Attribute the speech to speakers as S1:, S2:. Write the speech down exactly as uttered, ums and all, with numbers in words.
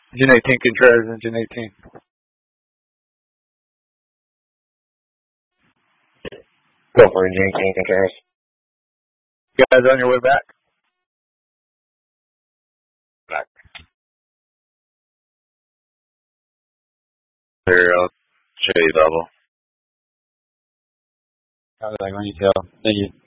S1: Engine eighteen Contreras, engine eighteen.
S2: Go for engine eighteen Contreras.
S1: You guys on your way back?
S2: Back.
S3: Here, I'll show you level.
S1: I was like, when you tell, then you